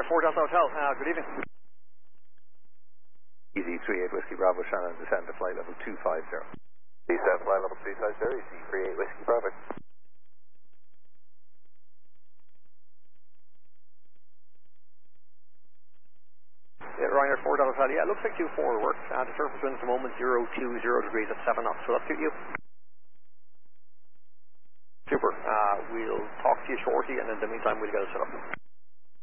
Ryanair 4 Delta Hotel. Good evening. Easy 38 Whiskey Bravo Shannon, descend to flight level 250. Descend flight level 250, Easy 38 Whiskey Bravo. Yeah, Ryanair 4 Delta Hotel. Yeah, it looks like 2-4 works. The surface wind at the moment 020 degrees at 7 knots. So that's suit you. Super. We'll talk to you shortly, and in the meantime we'll get it set up.